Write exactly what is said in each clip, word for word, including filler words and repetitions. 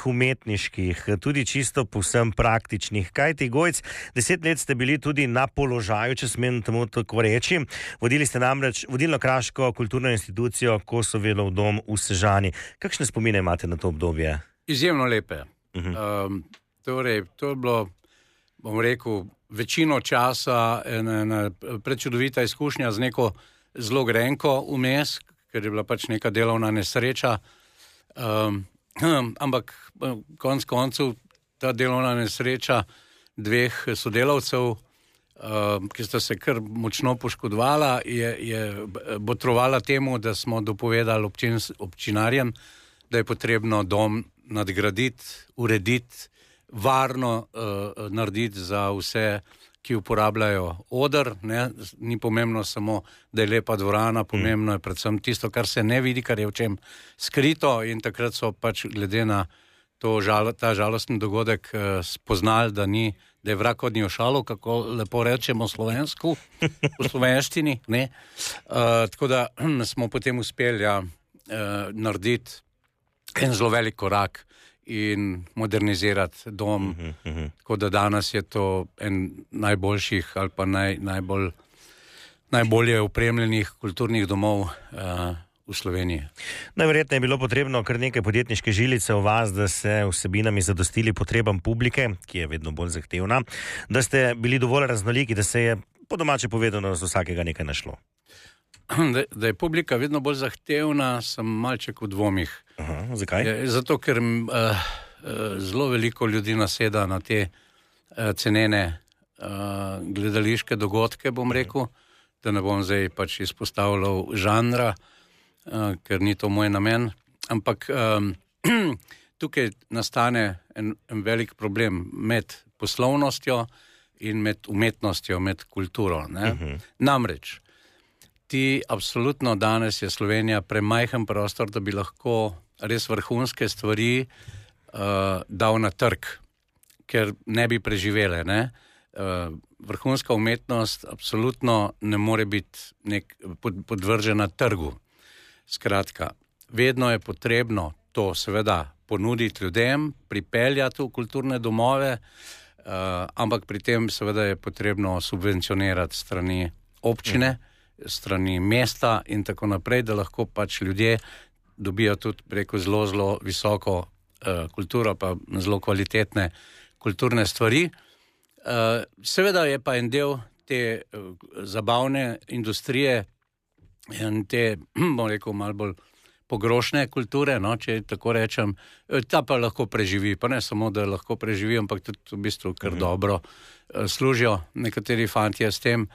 umetniških, tudi čisto povsem praktičnih. Kaj ti, Gojc, deset let ste bili tudi na položaju, če smem temu tako reči. Vodili ste namreč vodilno kraško kulturno institucijo Kosovelov dom v Sežani. Kakšne spomine imate na to obdobje? Izjemno lepe. Uh-huh. Um, torej, to je bilo, bom rekel, večino časa ena, ena prečudovita izkušnja z neko zelo grenko vmes, ker je bila pač neka delovna nesreča. Um, ampak konec koncev ta delovna nesreča dveh sodelavcev, um, ki sta se kar močno poškodovala, je, je botrovala temu, da smo dopovedali občin, občinarjem, da je potrebno dom nadgraditi, urediti, varno uh, narediti za vse, ki uporabljajo oder. Ne? Ni pomembno samo, da je lepa dvorana, pomembno je predvsem tisto, kar se ne vidi, kar je v čem skrito, in takrat so pač glede na to žalo, ta žalosten dogodek uh, spoznali, da ni, da je vrak od njo šalo, kako lepo rečemo slovensko, v slovenštini. Ne? Uh, tako da smo potem uspeli ja, uh, narediti en zelo velik korak in modernizirati dom, uh-huh, uh-huh. Tako da danes je to en najboljših ali pa naj, najbolj, najbolje opremljenih kulturnih domov uh, v Sloveniji. Najverjetneje je bilo potrebno kar nekaj podjetniške žilice v vas, da se vsebinami zadostili potrebam publike, ki je vedno bolj zahtevna, da ste bili dovolj raznoliki, da se je po domače povedano z vsakega nekaj našlo. Da, da je publika vedno bolj zahtevna, sem malček v dvomih. Aha, zakaj? Je, zato, ker uh, uh, zelo veliko ljudi naseda na te uh, cenene uh, gledališke dogodke, bom rekel, da ne bom zdaj pač izpostavljal žanra, uh, ker ni to moj namen. Ampak um, tukaj nastane en, en velik problem med poslovnostjo in med umetnostjo, med kulturo. Ne? Uh-huh. Namreč, ti absolutno danes je Slovenija premajhen prostor, da bi lahko res vrhunske stvari uh, dal na trg, ker ne bi preživele. Ne? Uh, vrhunska umetnost absolutno ne more biti nek, pod, podvržena trgu. Skratka, vedno je potrebno to seveda ponuditi ljudem, pripeljati v kulturne domove, uh, ampak pri tem seveda je potrebno subvencionirati strani občine, mm. strani mesta in tako naprej, da lahko pač ljudje dobijo tudi preko zelo, zelo visoko uh, kulturo, pa zelo kvalitetne kulturne stvari. Uh, seveda je pa en del te uh, zabavne industrije in te, bom rekel, malo bolj pogrošne kulture, no, če tako rečem, ta pa lahko preživi, pa ne samo, da lahko preživi, ampak tudi v bistvu kar mm. dobro uh, služijo nekateri fantje s tem.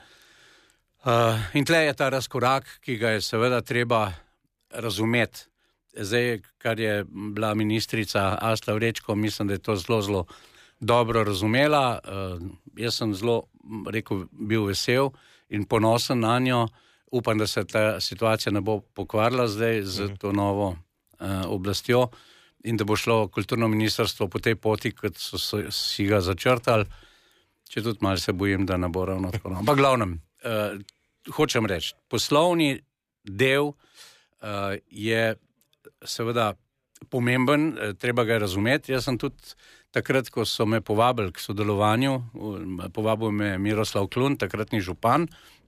Uh, in tle je ta razkorak, ki ga je seveda treba razumeti. Zdaj, kar je bila ministrica Asta Vrečko, mislim, da je to zelo, zelo dobro razumela. Uh, jaz sem zelo, rekel, bil vesel in ponosen na njo. Upam, da se ta situacija ne bo pokvarila zdaj z uh-huh. to novo uh, oblastjo in da bo šlo kulturno ministrstvo po tej poti, kot so si ga začrtali. Če tudi malo se bojim, da ne bo ravno tako. Ampak glavnem, uh, hočem reči, poslovni del uh, je seveda pomemben, uh, treba ga razumeti. Jaz sem tudi takrat, ko so me povabili k sodelovanju, uh, povabil me Miroslav Klun, takratni župan,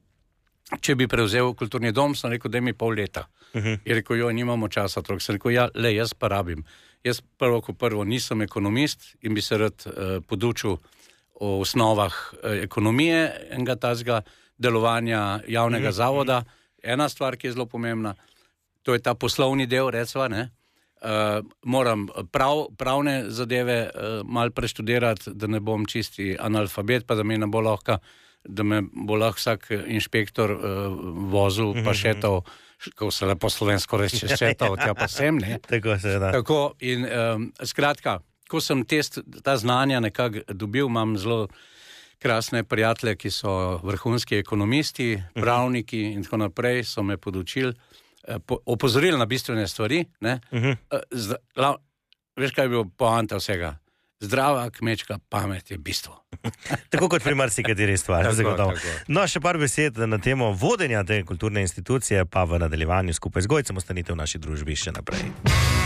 če bi prevzel kulturni dom, sem rekel, da mi pol leta. Uh-huh. Je rekel, jo, nimamo časa, trok. Sem rekel, ja, le, jaz pa rabim. Jaz prvo, ko prvo nisem ekonomist in bi se rad uh, podučil o osnovah uh, ekonomije enega tazga delovanja javnega uh-huh. zavoda. Ena stvar, ki je zelo pomembna, to je ta poslovni del, recva, ne. Uh, moram prav, pravne zadeve uh, mal preštudirati, da ne bom čisti analfabet, pa da mi ne bo lahko da me bo lahko vsak inšpektor uh, vozil, mm-hmm. pa šetal, kako se lepo slovensko reče, šetal, tja pa sem, ne? Tako se da. Tako, in um, skratka, ko sem test, ta znanja nekako dobil, imam zelo krasne prijatelje, ki so vrhunski ekonomisti, pravniki in tako naprej, so me podučili, uh, po, opozorili na bistvene stvari, ne? Mm-hmm. Uh, zda, la, veš, kaj je bil poanta vsega? Zdrava kmečka pamet je bistvo. Tako kot pri marsikateri stvari. No, še par besed na temo vodenja te kulturne institucije, pa v nadaljevanju skupaj z Gojcem ostanite v naši družbi še naprej.